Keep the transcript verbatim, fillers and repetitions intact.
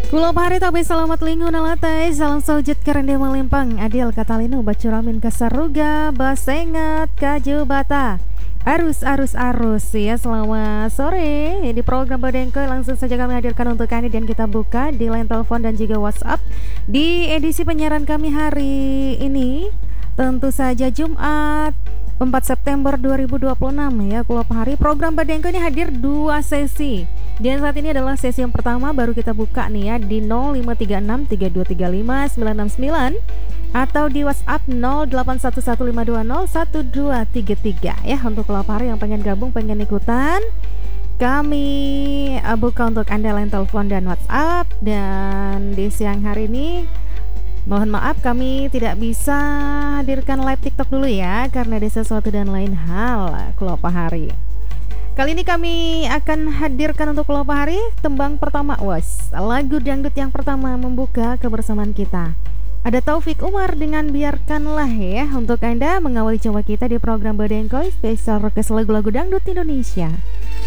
Kulo pahari tabe selamat lingkungan alatai salam saujud karende malimpang adil katalino bacuramin kasaruga basengat kaju bata arus arus arus ya. Selamat sore di program Badengke langsung saja kami hadirkan untuk Anda dan kita buka di line telepon dan juga WhatsApp di edisi penyiaran kami hari ini, tentu saja Jumat empat September dua ribu dua puluh enam ya. Kulo pahari program Badengke ini hadir dua sesi. Dan saat ini adalah sesi yang pertama, baru kita buka nih ya di nol lima tiga enam tiga dua tiga lima sembilan enam sembilan atau di WhatsApp nol delapan satu satu lima dua nol satu dua tiga tiga ya. Untuk pelapar yang pengen gabung, pengen ikutan, kami uh, buka untuk Anda line telepon dan WhatsApp. Dan di siang hari ini mohon maaf kami tidak bisa hadirkan live TikTok dulu ya, karena ada sesuatu dan lain hal Kulo Pahari. Kali ini kami akan hadirkan untuk Kulo Pahari tembang pertama, was lagu dangdut yang pertama membuka kebersamaan kita. Ada Taufik Umar dengan Biarkanlah ya, untuk Anda mengawali jumpa kita di program Badengke spesial request lagu-lagu dangdut Indonesia.